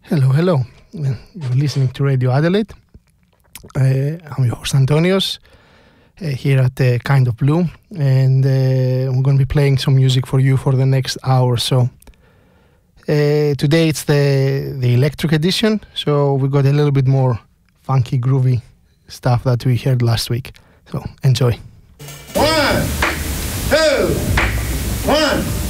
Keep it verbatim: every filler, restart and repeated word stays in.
Hello, hello. You're listening to Radio Adelaide. Uh, I'm your host, Antonios, uh, here at uh, Kind of Blue, and uh, we're going to be playing some music for you for the next hour or so. Uh, today it's the, the electric edition, so we got a little bit more funky, groovy stuff that we heard last week. So enjoy. One, two, one.